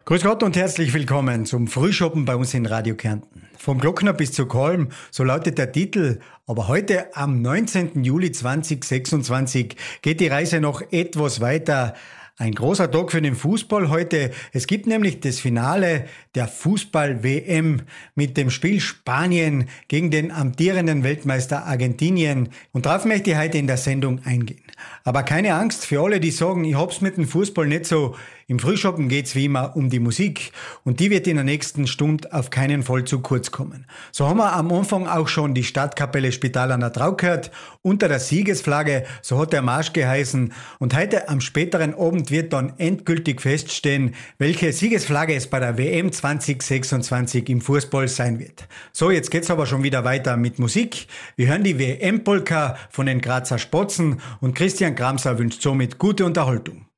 Grüß Gott und herzlich willkommen zum Frühschoppen bei uns in Radio Kärnten. Vom Glockner bis zu Kolm, so lautet der Titel. Aber heute am 19. Juli 2026 geht die Reise noch etwas weiter. Ein großer Tag für den Fußball heute. Es gibt nämlich das Finale der Fußball-WM mit dem Spiel Spanien gegen den amtierenden Weltmeister Argentinien. Und darauf möchte ich heute in der Sendung eingehen. Aber keine Angst für alle, die sagen, ich hab's mit dem Fußball nicht so. Im Frühschoppen geht's wie immer um die Musik und die wird in der nächsten Stunde auf keinen Fall zu kurz kommen. So haben wir am Anfang auch schon die Stadtkapelle Spital an der Trau gehört, unter der Siegesflagge, so hat der Marsch geheißen. Und heute am späteren Abend wird dann endgültig feststehen, welche Siegesflagge es bei der WM 2026 im Fußball sein wird. So, jetzt geht's aber schon wieder weiter mit Musik. Wir hören die WM-Polka von den Grazer Spatzen und Christian Kramser wünscht somit gute Unterhaltung.